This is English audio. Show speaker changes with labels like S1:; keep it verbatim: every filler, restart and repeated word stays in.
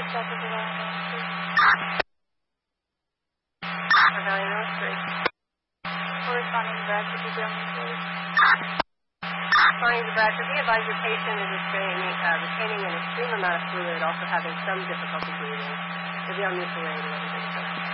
S1: Delta Valley North Street.
S2: Valley North Street.
S1: Corresponding to Bradford, you be on the please.
S2: Responding to Bradford, we advise your patient is retaining, uh, retaining an extreme amount of fluid, also having some difficulty breathing. They'll be on mutual aid and everything.